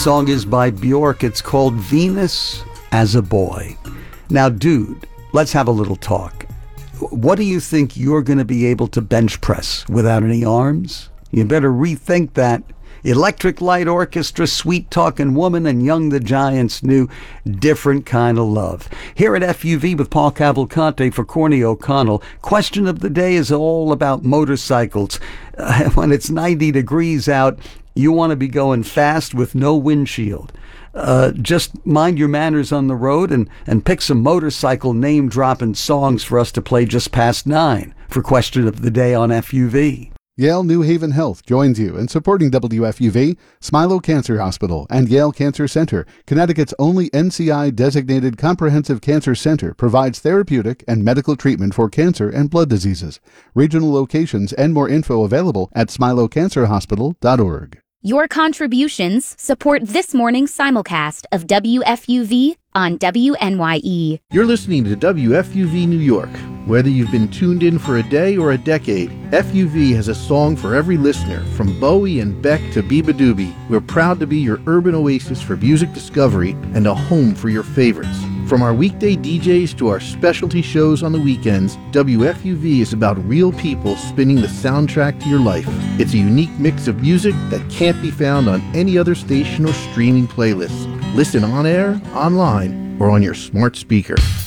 song is by Bjork. It's called Venus as a Boy. Now, dude, let's have a little talk. What do you think you're going to be able to bench press without any arms? You better rethink that. Electric Light Orchestra, Sweet Talking Woman, and Young the Giant's new Different Kind of Love. Here at FUV with Paul Cavalcante for Corny O'Connell, question of the day is all about motorcycles. When it's 90 degrees out, you want to be going fast with no windshield. Just mind your manners on the road and pick some motorcycle name-dropping songs for us to play just past 9 for question of the day on FUV. Yale New Haven Health joins you in supporting WFUV, Smilo Cancer Hospital, and Yale Cancer Center. Connecticut's only NCI-designated comprehensive cancer center provides therapeutic and medical treatment for cancer and blood diseases. Regional locations and more info available at smilocancerhospital.org. Your contributions support this morning's simulcast of WFUV on WNYE. You're listening to WFUV New York. Whether you've been tuned in for a day or a decade, FUV has a song for every listener, from Bowie and Beck to Biba Doobie. We're proud to be your urban oasis for music discovery and a home for your favorites. From our weekday DJs to our specialty shows on the weekends, WFUV is about real people spinning the soundtrack to your life. It's a unique mix of music that can't be found on any other station or streaming playlist. Listen on air, online, or on your smart speaker.